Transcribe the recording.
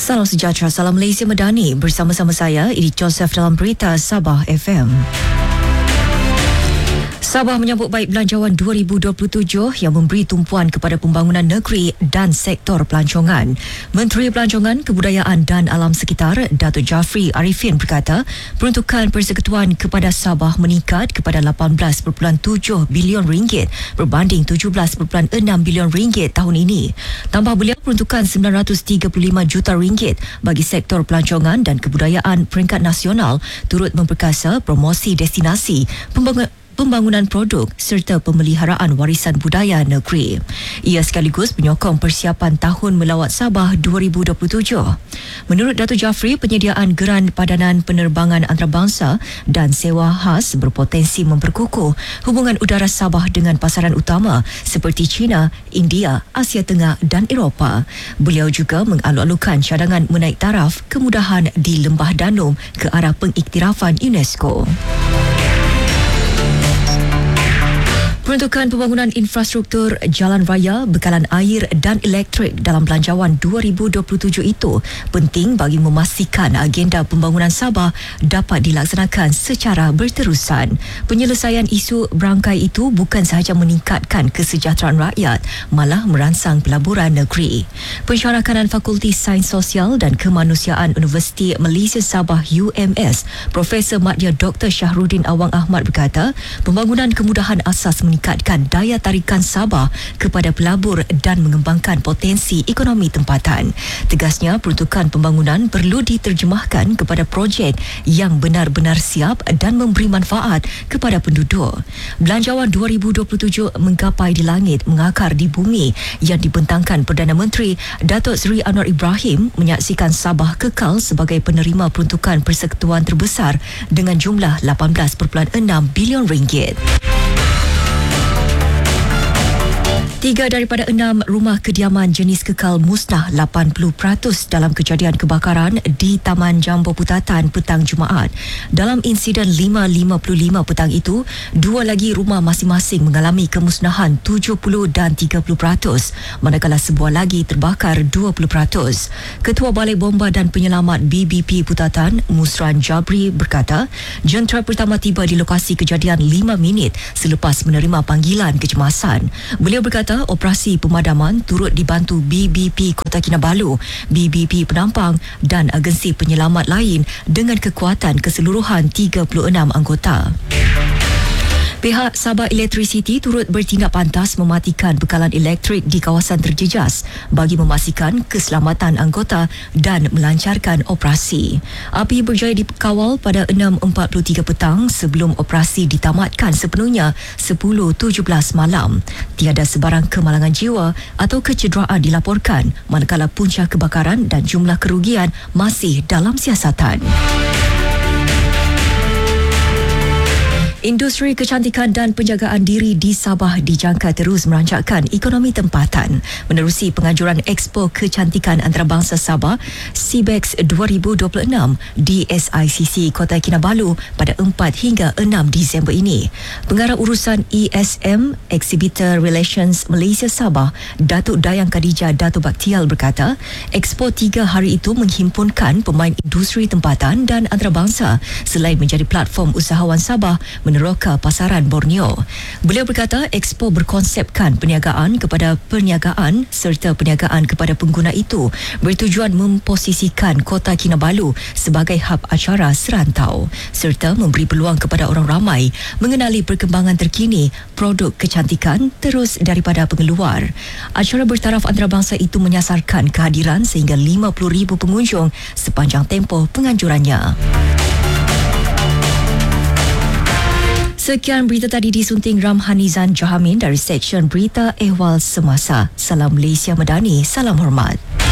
Salam sejahtera, salam Malaysia Madani. Bersama-sama saya, Idi Joseph dalam Berita Sabah FM. Sabah menyambut baik Belanjawan 2027 yang memberi tumpuan kepada pembangunan negeri dan sektor pelancongan. Menteri Pelancongan, Kebudayaan dan Alam Sekitar, Datuk Jafri Arifin berkata, peruntukan persekutuan kepada Sabah meningkat kepada 18.7 bilion ringgit berbanding 17.6 bilion ringgit tahun ini. Tambah beliau, peruntukan 935 juta ringgit bagi sektor pelancongan dan kebudayaan peringkat nasional turut memperkasa promosi destinasi, pembangunan produk serta pemeliharaan warisan budaya negeri. Ia sekaligus menyokong persiapan Tahun Melawat Sabah 2027. Menurut Datuk Jafri, penyediaan geran padanan penerbangan antarabangsa dan sewa khas berpotensi memperkukuh hubungan udara Sabah dengan pasaran utama seperti China, India, Asia Tengah dan Eropah. Beliau juga mengalu-alukan cadangan menaik taraf kemudahan di Lembah Danum ke arah pengiktirafan UNESCO. Peruntukan pembangunan infrastruktur jalan raya, bekalan air dan elektrik dalam Belanjawan 2027 itu penting bagi memastikan agenda pembangunan Sabah dapat dilaksanakan secara berterusan. Penyelesaian isu berangkai itu bukan sahaja meningkatkan kesejahteraan rakyat, malah merangsang pelaburan negeri. Pensyarakanan Fakulti Sains Sosial dan Kemanusiaan Universiti Malaysia Sabah UMS, Profesor Madya Dr. Shahruddin Awang Ahmad berkata, pembangunan kemudahan asas meningkatkan daya tarikan Sabah kepada pelabur dan mengembangkan potensi ekonomi tempatan. Tegasnya, peruntukan pembangunan perlu diterjemahkan kepada projek yang benar-benar siap dan memberi manfaat kepada penduduk. Belanjawan 2027 menggapai di langit, mengakar di bumi yang dibentangkan Perdana Menteri Datuk Seri Anwar Ibrahim menyaksikan Sabah kekal sebagai penerima peruntukan persekutuan terbesar dengan jumlah 18.6 bilion ringgit. 3 daripada 6 rumah kediaman jenis kekal musnah 80% dalam kejadian kebakaran di Taman Jambu Putatan petang Jumaat. Dalam insiden 5.55 petang itu, 2 lagi rumah masing-masing mengalami kemusnahan 70 dan 30%, manakala sebuah lagi terbakar 20%. Ketua Balai Bomba dan Penyelamat BBP Putatan, Musran Jabri berkata, jentera pertama tiba di lokasi kejadian 5 minit selepas menerima panggilan kecemasan. Beliau berkata, operasi pemadaman turut dibantu BBP Kota Kinabalu, BBP Penampang dan agensi penyelamat lain dengan kekuatan keseluruhan 36 anggota. Pihak Sabah Electricity turut bertindak pantas mematikan bekalan elektrik di kawasan terjejas bagi memastikan keselamatan anggota dan melancarkan operasi. Api berjaya dikawal pada 6.43 petang sebelum operasi ditamatkan sepenuhnya 10.17 malam. Tiada sebarang kemalangan jiwa atau kecederaan dilaporkan, manakala punca kebakaran dan jumlah kerugian masih dalam siasatan. Industri kecantikan dan penjagaan diri di Sabah dijangka terus merancakkan ekonomi tempatan menerusi penganjuran Expo Kecantikan Antarabangsa Sabah CBEX 2026 di SICC Kota Kinabalu pada 4 hingga 6 Disember ini. Pengarah urusan ESM Exhibitor Relations Malaysia Sabah, Datuk Dayang Khadijah Datuk Baktial berkata, Expo 3 hari itu menghimpunkan pemain industri tempatan dan antarabangsa selain menjadi platform usahawan Sabah meneroka pasaran Borneo. Beliau berkata, Expo berkonsepkan perniagaan kepada perniagaan serta perniagaan kepada pengguna itu bertujuan memposisikan Kota Kinabalu sebagai hub acara serantau serta memberi peluang kepada orang ramai mengenali perkembangan terkini produk kecantikan terus daripada pengeluar. Acara bertaraf antarabangsa itu menyasarkan kehadiran sehingga 50,000 pengunjung sepanjang tempoh penganjurannya. Sekian berita tadi disunting Ramhanizan Jahamin dari Seksyen Berita Ehwal Semasa. Salam Malaysia Madani, salam hormat.